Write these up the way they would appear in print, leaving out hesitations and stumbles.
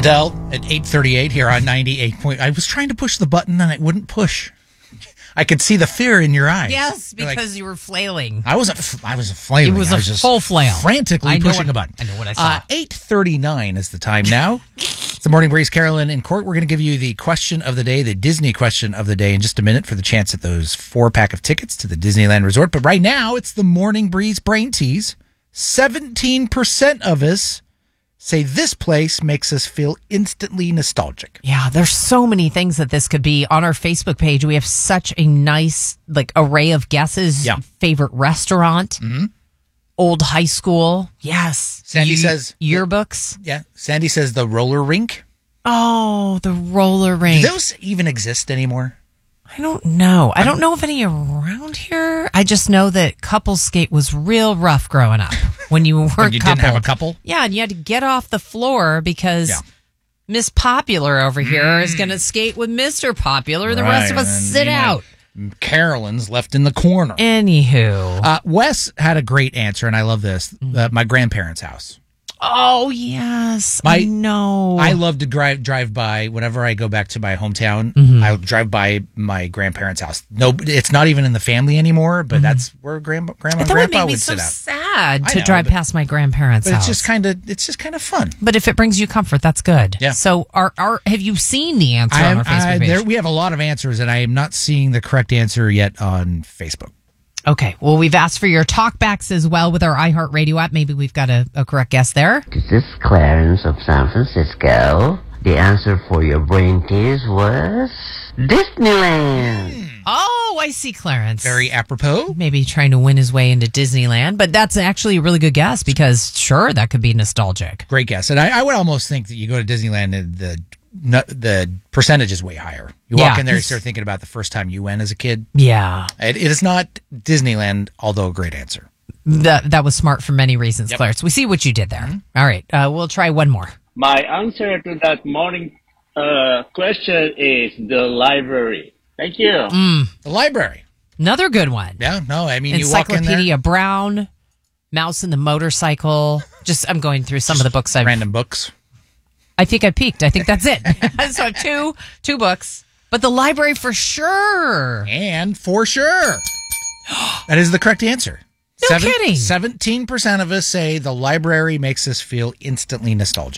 Adele at 8:38 here on 98. I was trying to push the button and it wouldn't push. I could see the fear in your eyes. Yes, because you were flailing. I wasn't flailing. It was a full flail. Frantically pushing a button. I know what I saw. 8:39 is the time now. It's the Morning Breeze, Carolyn and Court. We're going to give you the question of the day, the Disney question of the day, in just a minute for the chance at those 4-pack of tickets to the Disneyland Resort. But right now, it's the Morning Breeze Brain Tease. 17% of us say this place makes us feel instantly nostalgic. Yeah, there's so many things that this could be. On our Facebook page, we have such a nice array of guesses. Yeah. Favorite restaurant, old high school. Yes. Sandy says yearbooks. Yeah. Sandy says the roller rink. Oh, the roller rink. Do those even exist anymore? I don't know. I don't know of any around here. I just know that couple skate was real rough growing up when you weren't when you didn't have a couple. Yeah, and you had to get off the floor because Miss Popular over here is going to skate with Mr. Popular. The rest of us sit out. Carolyn's left in the corner. Anywho. Wes had a great answer, and I love this. My grandparents' house. Oh, yes. I know. I love to drive by whenever I go back to my hometown. I'll drive by my grandparents' house. No, it's not even in the family anymore, but that's where grandma and grandpa would sit out. It's so sad to drive past my grandparents' house. It's just kind of fun. But if it brings you comfort, that's good. Yeah. So have you seen the answer on our Facebook page? We have a lot of answers, and I am not seeing the correct answer yet on Facebook. Okay, well, we've asked for your talkbacks as well with our iHeartRadio app. Maybe we've got a correct guess there. This is Clarence of San Francisco. The answer for your brain tease was Disneyland. Oh, I see, Clarence. Very apropos. Maybe trying to win his way into Disneyland, but that's actually a really good guess because, sure, that could be nostalgic. Great guess. And I would almost think that you go to Disneyland and the percentage is way higher. You walk in there, you start thinking about the first time you went as a kid. Yeah. It is not Disneyland, although a great answer. That was smart for many reasons, Clarence. We see what you did there. All right. We'll try one more. My answer to that morning question is the library. Thank you. The library. Another good one. Yeah, no, I mean, you walk in there. Encyclopedia Brown, Mouse and the Motorcycle. I'm going through some of the books Random books. I think I peaked. I think that's it. So two books. But the library for sure. And for sure. That is the correct answer. No kidding. 17% of us say the library makes us feel instantly nostalgic.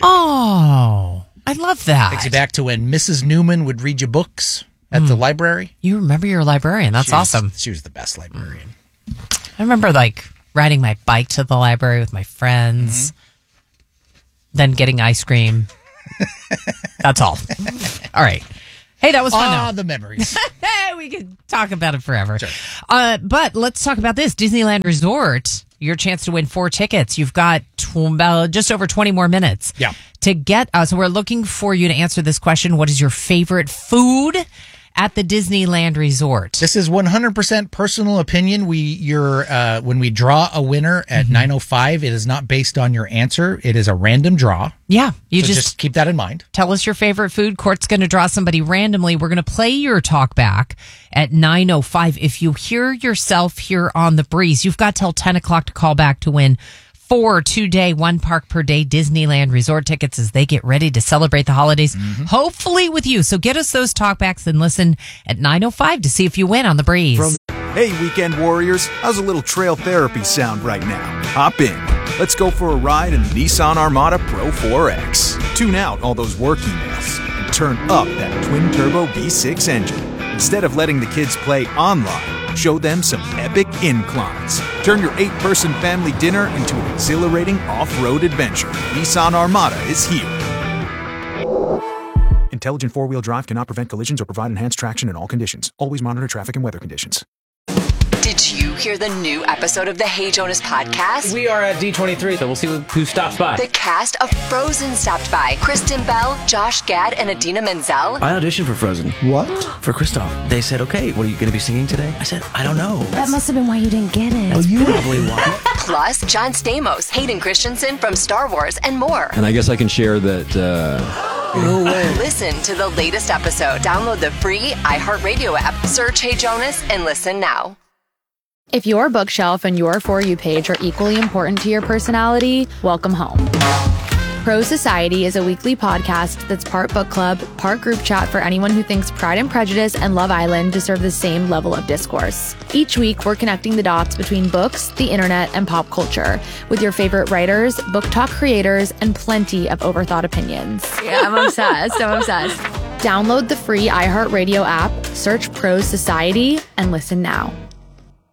Oh, I love that. Takes you back to when Mrs. Newman would read you books at the library. You remember your librarian. That's awesome. She was the best librarian. I remember riding my bike to the library with my friends, then getting ice cream. That's all. All right. Hey, that was fun. The memories. Hey, we could talk about it forever. Sure. But let's talk about this. Disneyland Resort, your chance to win 4 tickets. You've got just over 20 more minutes. Yeah. To get us, so we're looking for you to answer this question. What is your favorite food at the Disneyland Resort? This is 100% personal opinion. When we draw a winner at 9:05, it is not based on your answer. It is a random draw. Yeah, so just keep that in mind. Tell us your favorite food. Court's going to draw somebody randomly. We're going to play your talk back at 9:05. If you hear yourself here on the breeze, you've got till 10 o'clock to call back to win 4 2-day, 1 park per day Disneyland Resort tickets as they get ready to celebrate the holidays, hopefully with you. So get us those talkbacks and listen at 9:05 to see if you win on the breeze. Hey, weekend warriors, how's a little trail therapy sound right now? Hop in. Let's go for a ride in the Nissan Armada Pro 4X. Tune out all those work emails and turn up that twin-turbo V6 engine. Instead of letting the kids play online, show them some epic inclines. Turn your 8-person family dinner into an exhilarating off-road adventure. Nissan Armada is here. Intelligent four-wheel drive cannot prevent collisions or provide enhanced traction in all conditions. Always monitor traffic and weather conditions. Did you hear the new episode of the Hey Jonas podcast? We are at D23, so we'll see who stops by. The cast of Frozen stopped by. Kristen Bell, Josh Gad, and Idina Menzel. I auditioned for Frozen. What? For Kristoff. They said, okay, what are you going to be singing today? I said, I don't know. That must have been why you didn't get it. That's probably why. Plus, John Stamos, Hayden Christensen from Star Wars, and more. And I guess I can share that... No way. Listen to the latest episode. Download the free iHeartRadio app. Search Hey Jonas and listen now. If your bookshelf and your For You page are equally important to your personality, welcome home. Pro Society is a weekly podcast that's part book club, part group chat for anyone who thinks Pride and Prejudice and Love Island deserve the same level of discourse. Each week, we're connecting the dots between books, the internet, and pop culture with your favorite writers, book talk creators, and plenty of overthought opinions. Yeah, I'm obsessed. Download the free iHeartRadio app, search Pro Society, and listen now.